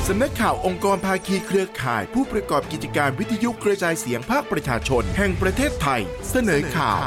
สำนักข่าวองค์กรภาคีเครือข่ายผู้ประกอบกิจการวิทยุกระจายเสียงภาคประชาชนแห่งประเทศไทยเสนอข่าว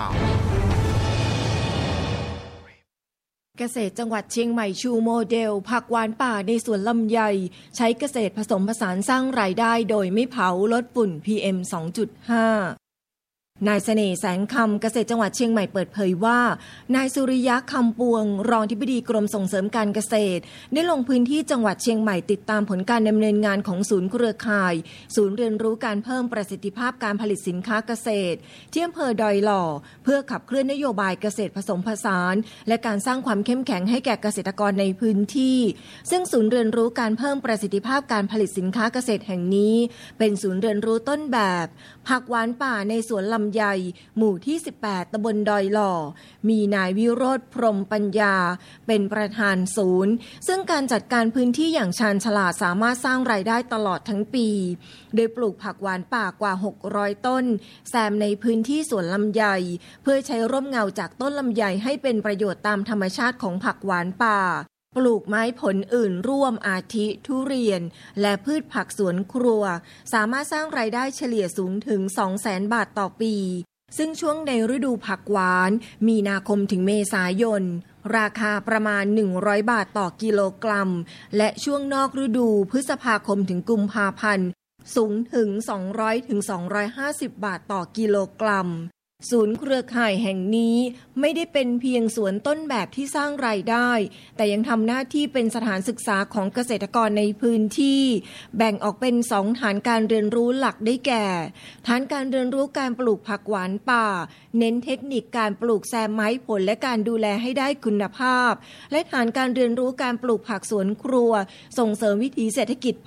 เกษตรจังหวัดเชียงใหม่ชูโมเดลผักหวานป่าในสวนลำไยใช้เกษตรผสมผสานสร้างรายได้โดยไม่เผาลดฝุ่น PM 2.5นายเสน่ห์แสงคำเกษตรจังหวัดเชียงใหม่เปิดเผยว่านายสุริยะคำปวงรองอธิบดีกรมส่งเสริมการเกษตรได้ลงพื้นที่จังหวัดเชียงใหม่ติดตามผลการดำเนินงานของศูนย์เครือข่ายศูนย์เรียนรู้การเพิ่มประสิทธิภาพการผลิตสินค้าเกษตรที่อำเภอดอยหล่อเพื่อขับเคลื่อนนโยบายเกษตรผสมผสานและการสร้างความเข้มแข็งให้แก่เกษตรกรในพื้นที่ซึ่งศูนย์เรียนรู้การเพิ่มประสิทธิภาพการผลิตสินค้าเกษตรแห่งนี้เป็นศูนย์เรียนรู้ต้นแบบผักหวานป่าในสวนลำไยหมู่ที่18ตำบลดอยหล่อมีนายวิโรจน์พรหมปัญญาเป็นประธานศูนย์ซึ่งการจัดการพื้นที่อย่างชาญฉลาดสามารถสร้างรายได้ตลอดทั้งปีโดยปลูกผักหวานป่ากว่า600ต้นแซมในพื้นที่สวนลำไยเพื่อใช้ร่มเงาจากต้นลำไยให้เป็นประโยชน์ตามธรรมชาติของผักหวานป่าปลูกไม้ผลอื่นร่วมอาทิทุเรียนและพืชผักสวนครัวสามารถสร้างรายได้เฉลี่ยสูงถึง 200,000 บาทต่อปีซึ่งช่วงในฤดูผักหวานมีนาคมถึงเมษายนราคาประมาณ100 บาทต่อกิโลกรัมและช่วงนอกฤดูพฤษภาคมถึงกุมภาพันธ์สูงถึง200ถึง250 บาทต่อกิโลกรัมศูนย์เครือข่ายแห่งนี้ไม่ได้เป็นเพียงสวนต้นแบบที่สร้างรายได้แต่ยังทำหน้าที่เป็นสถานศึกษาของเกษตรกรในพื้นที่แบ่งออกเป็น2ฐานการเรียนรู้หลักได้แก่ฐานการเรียนรู้การปลูกผักหวานป่าเน้นเทคนิคการปลูกแซมไม้ผลและการดูแลให้ได้คุณภาพและฐานการเรียนรู้การปลูกผักสวนครัวส่งเสริมวิถีเศรษฐกิจ